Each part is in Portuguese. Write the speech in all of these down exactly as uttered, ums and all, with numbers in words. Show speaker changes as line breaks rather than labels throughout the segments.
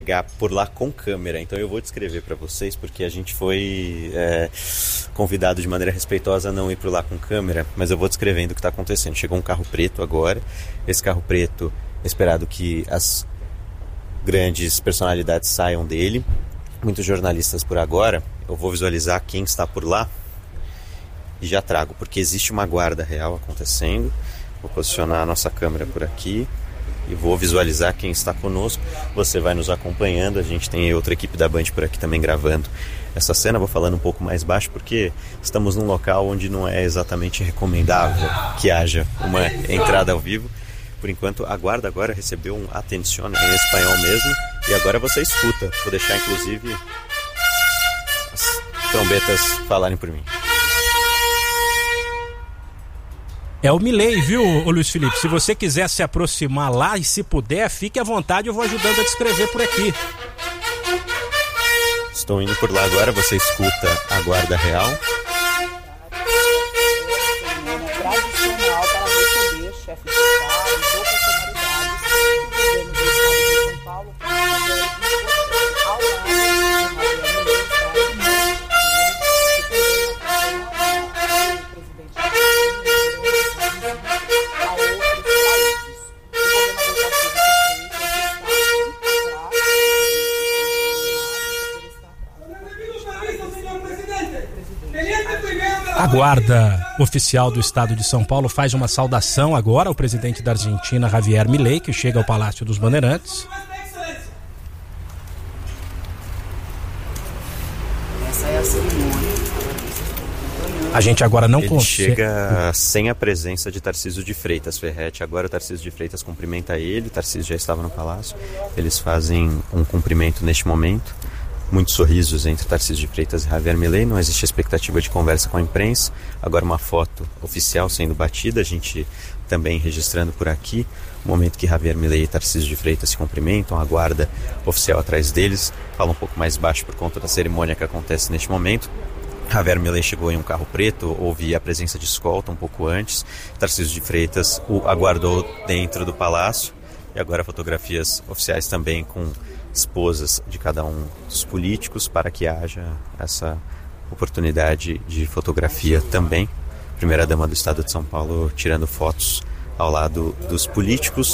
chegar por lá com câmera, então eu vou descrever para vocês, porque a gente foi é, convidado de maneira respeitosa a não ir por lá com câmera, mas eu vou descrevendo o que está acontecendo. Chegou um carro preto agora, esse carro preto, é esperado que as grandes personalidades saiam dele, muitos jornalistas por agora. Eu vou visualizar quem está por lá e já trago, porque existe uma guarda real acontecendo. Vou posicionar a nossa câmera por aqui e vou visualizar quem está conosco. Você vai nos acompanhando, a gente tem outra equipe da Band por aqui também gravando essa cena. Vou falando um pouco mais baixo porque estamos num local onde não é exatamente recomendável que haja uma entrada ao vivo. Por enquanto, a guarda agora recebeu um atención em espanhol mesmo, e agora você escuta. Vou deixar inclusive as trombetas falarem por mim.
É o Milei, viu, Luiz Felipe? Se você quiser se aproximar lá e se puder, fique à vontade, eu vou ajudando a descrever por aqui.
Estou indo por lá agora, você escuta a guarda real.
Tradicional para receber chefe de Estado ou personalidades do governo do Estado de São Paulo ao lado
A guarda oficial do Estado de São Paulo faz uma saudação agora ao presidente da Argentina, Javier Milei, que chega ao Palácio dos Bandeirantes.
Essa é a cerimônia.
A gente agora não
Ele
consegue...
chega sem a presença de Tarcísio de Freitas, Ferretti. Agora o Tarcísio de Freitas cumprimenta ele, o Tarcísio já estava no palácio. Eles fazem um cumprimento neste momento. Muitos sorrisos entre Tarcísio de Freitas e Javier Milei. Não existe expectativa de conversa com a imprensa. Agora uma foto oficial sendo batida. A gente também registrando por aqui o momento que Javier Milei e Tarcísio de Freitas se cumprimentam. A guarda oficial atrás deles. Fala um pouco mais baixo por conta da cerimônia que acontece neste momento. Javier Milei chegou em um carro preto, houve a presença de escolta um pouco antes. Tarcísio de Freitas o aguardou dentro do palácio. E agora fotografias oficiais também com esposas de cada um dos políticos, para que haja essa oportunidade de fotografia também. Primeira-dama do Estado de São Paulo tirando fotos ao lado dos políticos,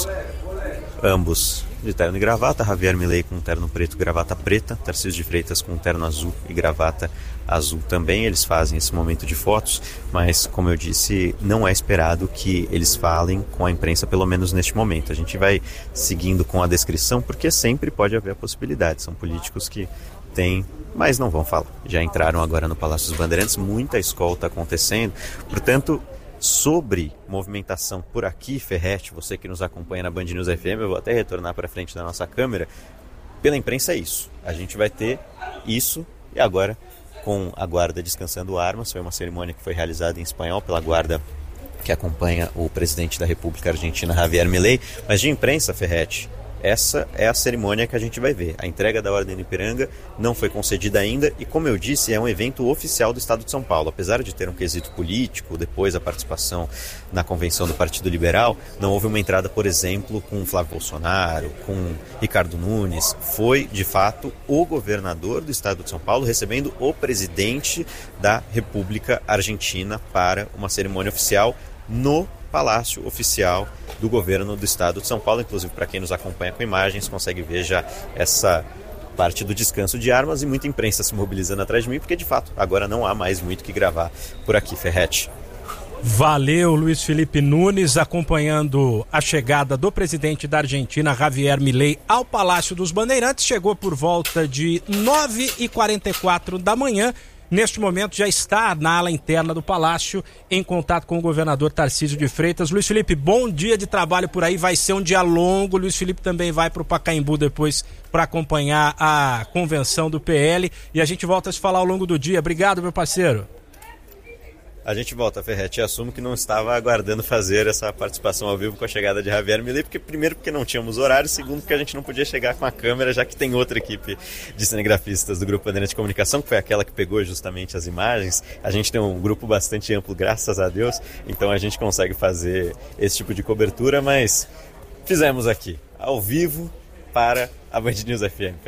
ambos de terno e gravata. Javier Milei com um terno preto e gravata preta, Tarcísio de Freitas com um terno azul e gravata azul também. Eles fazem esse momento de fotos, mas como eu disse, não é esperado que eles falem com a imprensa, pelo menos neste momento. A gente vai seguindo com a descrição, porque sempre pode haver a possibilidade. São políticos que têm, mas não vão falar. Já entraram agora no Palácio dos Bandeirantes, muita escolta acontecendo, portanto... Sobre movimentação por aqui, Ferretti, você que nos acompanha na Band News F M, eu vou até retornar para frente da nossa câmera. Pela imprensa é isso, a gente vai ter isso, e agora com a guarda descansando armas. Foi uma cerimônia que foi realizada em espanhol pela guarda que acompanha o presidente da República Argentina, Javier Milei. Mas de imprensa, Ferretti, essa é a cerimônia que a gente vai ver. A entrega da Ordem do Ipiranga não foi concedida ainda e, como eu disse, é um evento oficial do Estado de São Paulo. Apesar de ter um quesito político, depois a participação na convenção do Partido Liberal, não houve uma entrada, por exemplo, com Flávio Bolsonaro, com Ricardo Nunes. Foi, de fato, o governador do Estado de São Paulo recebendo o presidente da República Argentina para uma cerimônia oficial no Palácio Oficial do Governo do Estado de São Paulo. Inclusive, para quem nos acompanha com imagens, consegue ver já essa parte do descanso de armas e muita imprensa se mobilizando atrás de mim, porque de fato agora não há mais muito que gravar por aqui, Ferretti.
Valeu, Luiz Felipe Nunes, acompanhando a chegada do presidente da Argentina, Javier Milei, ao Palácio dos Bandeirantes. Chegou por volta de nove e quarenta e quatro da manhã. Neste momento já está na ala interna do Palácio, em contato com o governador Tarcísio de Freitas. Luiz Felipe, bom dia de trabalho por aí, vai ser um dia longo. Luiz Felipe também vai para o Pacaembu depois para acompanhar a convenção do P L e a gente volta a se falar ao longo do dia. Obrigado, meu parceiro.
A gente volta, Ferretti. Assumo que não estava aguardando fazer essa participação ao vivo com a chegada de Javier Milei, porque primeiro porque não tínhamos horário, segundo porque a gente não podia chegar com a câmera, já que tem outra equipe de cinegrafistas do Grupo Bandeirantes de Comunicação, que foi aquela que pegou justamente as imagens. A gente tem um grupo bastante amplo, graças a Deus, então a gente consegue fazer esse tipo de cobertura, mas fizemos aqui, ao vivo, para A Band News F M.